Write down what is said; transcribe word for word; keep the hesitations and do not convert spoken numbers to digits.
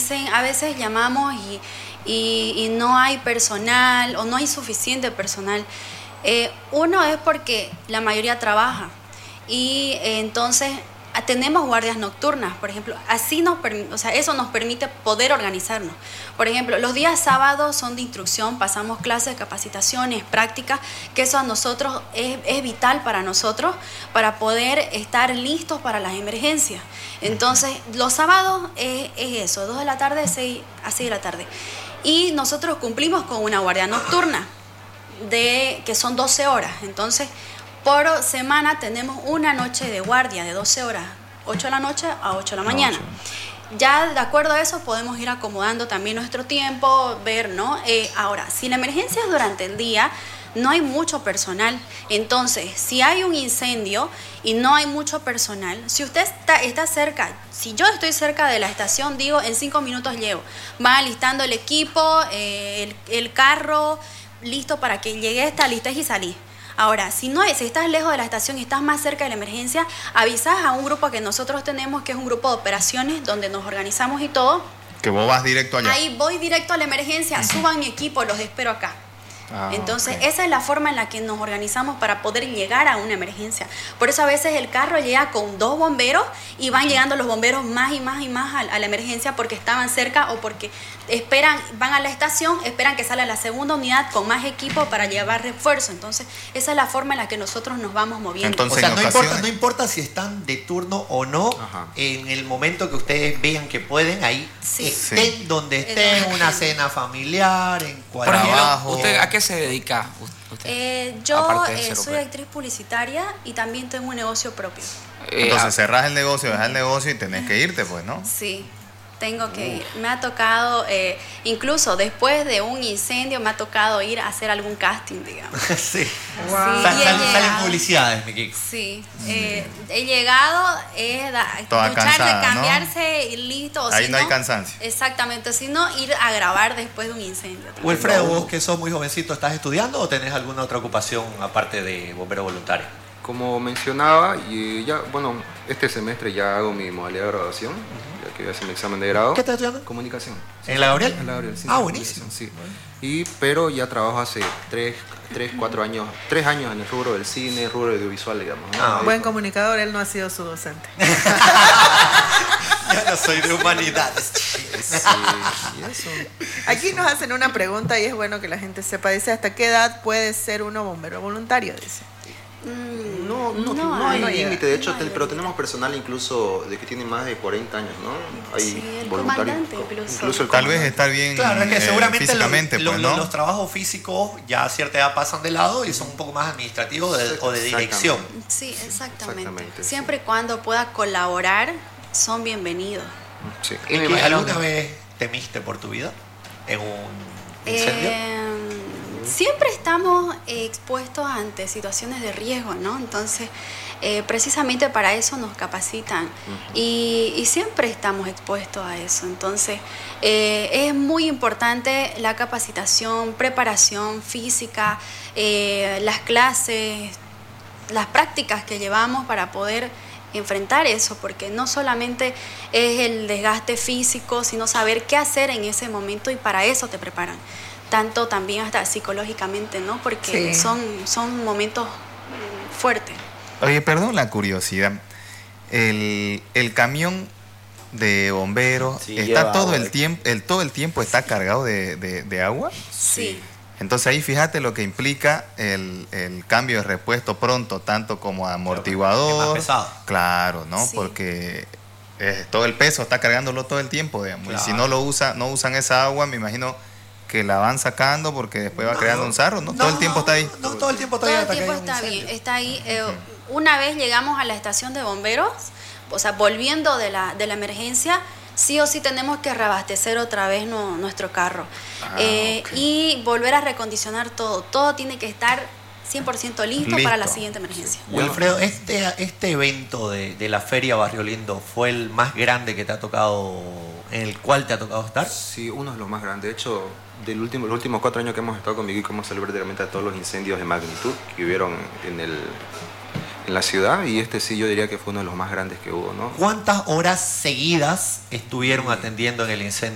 dicen, a veces llamamos y, y, y no hay personal o no hay suficiente personal. Eh, uno es porque la mayoría trabaja y eh, entonces tenemos guardias nocturnas, por ejemplo, así nos, o sea, eso nos permite poder organizarnos. Por ejemplo, los días sábados son de instrucción, pasamos clases, capacitaciones, prácticas, que eso a nosotros es, es vital para nosotros, para poder estar listos para las emergencias. Entonces, los sábados es, es eso, dos de la tarde a seis de la tarde. Y nosotros cumplimos con una guardia nocturna, de, que son doce horas. Entonces, por semana tenemos una noche de guardia de doce horas, ocho de la noche a ocho de la mañana. Ya de acuerdo a eso podemos ir acomodando también nuestro tiempo, ver, ¿no? Eh, ahora, si la emergencia es durante el día, no hay mucho personal. Entonces, si hay un incendio y no hay mucho personal, si usted está, está cerca, si yo estoy cerca de la estación, digo, en cinco minutos llego. Va alistando el equipo, eh, el, el carro, listo para que llegue, está lista y salí. Ahora, si no si estás lejos de la estación y estás más cerca de la emergencia, avisas a un grupo que nosotros tenemos, que es un grupo de operaciones, donde nos organizamos y todo. Que vos vas directo allá. Ahí voy directo a la emergencia, uh-huh. Suban mi equipo, los espero acá. Ah, Entonces, okay. Esa es la forma en la que nos organizamos para poder llegar a una emergencia. Por eso a veces el carro llega con dos bomberos y van llegando los bomberos más y más y más a, a la emergencia porque estaban cerca o porque esperan, van a la estación, esperan que salga la segunda unidad con más equipo para llevar refuerzo. Entonces, esa es la forma en la que nosotros nos vamos moviendo. Entonces, o sea, no importa, no importa si están de turno o no, ajá. En el momento que ustedes vean que pueden, ahí sí. Estén sí. Donde estén, en una cena familiar, en cualquier trabajo. ¿Usted a qué se dedica? Usted, eh, yo eh, soy actriz publicitaria y también tengo un negocio propio. Entonces, cerrás el negocio, dejas el negocio y tenés que irte, pues, ¿no? Sí. Tengo que ir. Me ha tocado, eh, incluso después de un incendio, me ha tocado ir a hacer algún casting, digamos. Sí. Wow. Sí, Sal, sal, salen publicidades, mi Kiko. Sí. Eh, he llegado, es da, Toda luchar cansada, de cambiarse y listo. O ahí si no hay no, cansancio. Exactamente. Si no, ir a grabar después de un incendio. Wilfredo, vos que sos muy jovencito, ¿estás estudiando o tenés alguna otra ocupación aparte de bombero voluntario? Como mencionaba, y ya, bueno, este semestre ya hago mi modalidad de graduación, uh-huh. Ya que voy a hacer mi examen de grado. ¿Qué estás estudiando? Comunicación. ¿En sí, la Gabriel? En la Gabriel, sí. Ah, buenísimo. Sí. Y, pero ya trabajo hace tres, tres, cuatro años, tres años en el rubro del cine, el rubro audiovisual, digamos, ¿no? Ah, buen comunicador, él no ha sido su docente. Yo no soy de humanidades. Sí, y eso. Aquí nos hacen una pregunta y es bueno que la gente sepa. Dice, ¿hasta qué edad puede ser uno bombero voluntario? Dice. No, no, no, no hay límite, de hecho, no hay, pero tenemos personal incluso de que tiene más de cuarenta años, ¿no? Hay sí, el voluntarios. Incluso. Incluso el Tal vez estar bien claro, es que seguramente eh, físicamente, lo, pues, lo, ¿no? los trabajos físicos ya a cierta edad pasan de lado y son un poco más administrativos de, o de dirección. Sí, exactamente. Exactamente Siempre y sí. Cuando pueda colaborar, son bienvenidos. Sí. ¿Y que alguna vez temiste por tu vida en un incendio? Eh, Siempre estamos eh, expuestos ante situaciones de riesgo, ¿no? Entonces, eh, precisamente para eso nos capacitan uh-huh. y, y siempre estamos expuestos a eso. Entonces, eh, es muy importante la capacitación, preparación física, eh, las clases, las prácticas que llevamos para poder enfrentar eso, porque no solamente es el desgaste físico, sino saber qué hacer en ese momento y para eso te preparan. Tanto también hasta psicológicamente, ¿no? Porque sí. son, son momentos fuertes. Oye, perdón la curiosidad. El, el camión de bomberos sí, está todo el tiempo, el todo el tiempo está cargado de, de, de agua. Sí. Entonces ahí fíjate lo que implica el, el cambio de repuesto pronto, tanto como amortiguador. Es más pesado. Claro, ¿no? Sí. Porque eh, todo el peso está cargándolo todo el tiempo, digamos. Claro. Y si no lo usa, no usan esa agua, me imagino que la van sacando porque después va no, creando un sarro, ¿no? no Todo el tiempo no, está ahí. No, todo el tiempo está todo ahí. Todo el tiempo está bien, está ahí. Eh, una vez llegamos a la estación de bomberos, o sea, volviendo de la, de la emergencia, sí o sí tenemos que reabastecer otra vez no, nuestro carro. Ah, eh, okay. Y volver a recondicionar todo. Todo tiene que estar cien por ciento listo, listo para la siguiente emergencia. Wilfredo, este, este evento de, de la Feria Barrio Lindo fue el más grande que te ha tocado, en el cual te ha tocado estar. Sí, uno de los más grandes. De hecho, del último, los últimos cuatro años que hemos estado con Miguel, hemos salido prácticamente a todos los incendios de magnitud que hubieron en, el, en la ciudad, y este sí yo diría que fue uno de los más grandes que hubo, ¿no? ¿Cuántas horas seguidas estuvieron atendiendo en el incendio